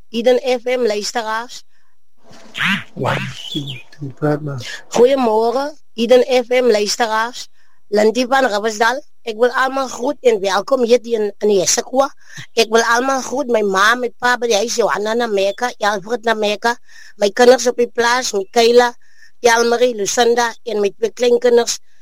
Eden FM luisteraars. Praat maar. Goeiemorgen, Eden FM luisteraars. Lindy van Riversdal. Ik wil allemaal groet en welkom hier in Jessekwa. Ik wil allemaal groet mijn ma, mijn pa bij de huis, Johanna naar Mecca, Alfred naar Mecca, mijn kinders op die plaats, Michaela, Jalmarie, Lucinda en mijn twee kleinkinders,